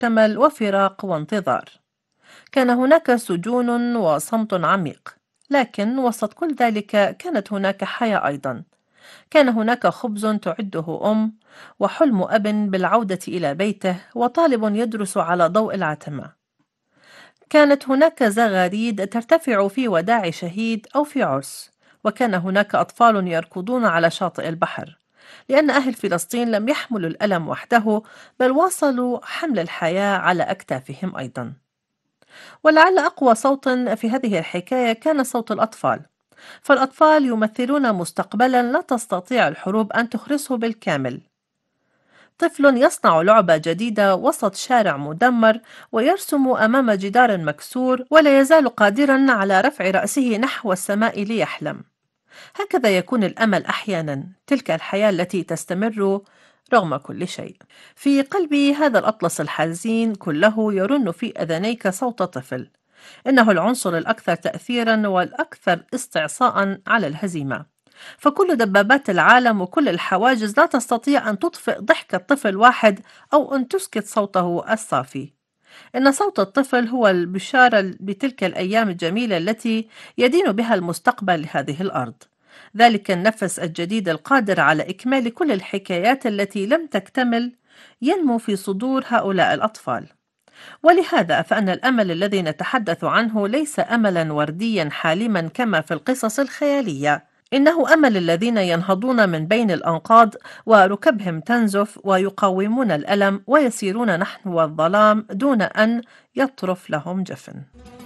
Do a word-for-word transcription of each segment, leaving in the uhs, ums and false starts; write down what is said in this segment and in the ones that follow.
محتمل وفراق وانتظار. كان هناك سجون وصمت عميق، لكن وسط كل ذلك كانت هناك حياة أيضا. كان هناك خبز تعده أم، وحلم أب بالعودة إلى بيته، وطالب يدرس على ضوء العتمة. كانت هناك زغاريد ترتفع في وداع شهيد أو في عرس، وكان هناك أطفال يركضون على شاطئ البحر، لأن أهل فلسطين لم يحملوا الألم وحده، بل واصلوا حمل الحياة على أكتافهم أيضا. ولعل أقوى صوت في هذه الحكاية كان صوت الأطفال، فالأطفال يمثلون مستقبلا لا تستطيع الحروب أن تخرسه بالكامل. طفل يصنع لعبة جديدة وسط شارع مدمر، ويرسم أمام جدار مكسور، ولا يزال قادرا على رفع رأسه نحو السماء ليحلم. هكذا يكون الأمل أحيانا، تلك الحياة التي تستمر رغم كل شيء. في قلب هذا الأطلس الحزين كله يرن في أذنيك صوت طفل، إنه العنصر الأكثر تأثيرا والأكثر استعصاء على الهزيمة. فكل دبابات العالم وكل الحواجز لا تستطيع أن تطفئ ضحك الطفل واحد أو أن تسكت صوته الصافي. إن صوت الطفل هو البشارة بتلك الأيام الجميلة التي يدين بها المستقبل لهذه الأرض، ذلك النفس الجديد القادر على إكمال كل الحكايات التي لم تكتمل، ينمو في صدور هؤلاء الأطفال. ولهذا فإن الأمل الذي نتحدث عنه ليس أملا ورديا حالما كما في القصص الخيالية، إنه أمل الذين ينهضون من بين الأنقاض وركبهم تنزف ويقاومون الألم ويسيرون نحو الظلام دون أن يطرف لهم جفن.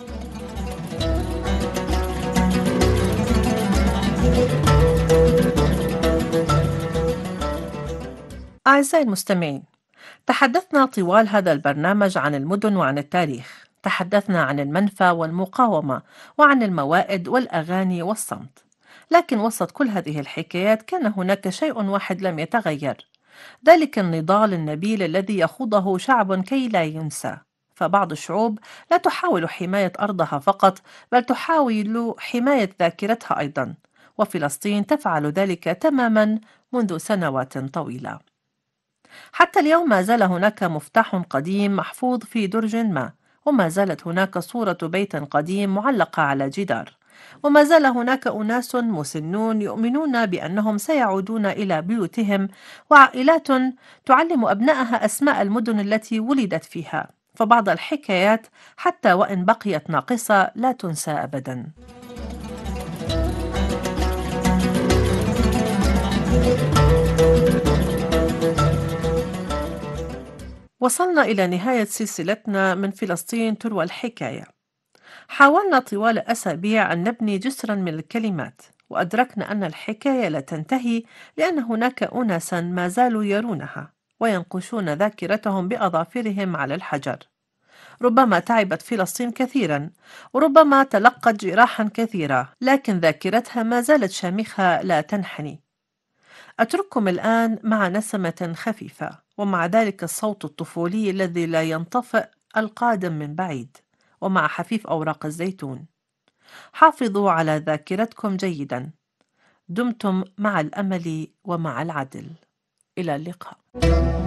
أعزائي المستمعين، تحدثنا طوال هذا البرنامج عن المدن وعن التاريخ، تحدثنا عن المنفى والمقاومة، وعن الموائد والأغاني والصمت. لكن وسط كل هذه الحكايات كان هناك شيء واحد لم يتغير، ذلك النضال النبيل الذي يخوضه شعب كي لا ينسى. فبعض الشعوب لا تحاول حماية أرضها فقط، بل تحاول حماية ذاكرتها أيضا، وفلسطين تفعل ذلك تماما منذ سنوات طويلة. حتى اليوم ما زال هناك مفتاح قديم محفوظ في درج ما، وما زالت هناك صورة بيت قديم معلقة على جدار، وما زال هناك أناس مسنون يؤمنون بأنهم سيعودون إلى بيوتهم، وعائلات تعلم أبنائها أسماء المدن التي ولدت فيها. فبعض الحكايات حتى وإن بقيت ناقصة لا تنسى أبدا. وصلنا إلى نهاية سلسلتنا من فلسطين تروى الحكاية. حاولنا طوال أسابيع أن نبني جسرا من الكلمات، وأدركنا أن الحكاية لا تنتهي، لأن هناك أناسا ما زالوا يرونها وينقشون ذاكرتهم بأظافرهم على الحجر. ربما تعبت فلسطين كثيرا، وربما تلقت جراحا كثيرة، لكن ذاكرتها ما زالت شامخة لا تنحني. أترككم الآن مع نسمة خفيفة، ومع ذلك الصوت الطفولي الذي لا ينطفئ القادم من بعيد، ومع حفيف أوراق الزيتون. حافظوا على ذاكرتكم جيدا. دمتم مع الأمل ومع العدل. إلى اللقاء.